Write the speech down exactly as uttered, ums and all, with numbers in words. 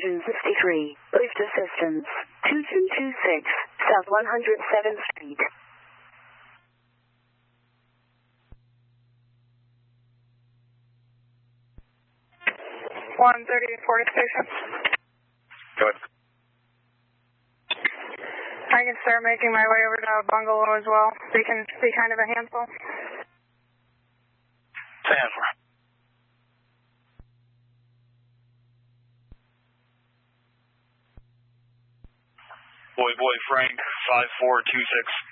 Engine fifty-three, lift assistance, two two two six, South one hundred seventh Street. one thirty forty station. Go ahead. I can start making my way over to Bungalow as well. They can be kind of a handful. ten. Boy, boy, Frank, five four two six.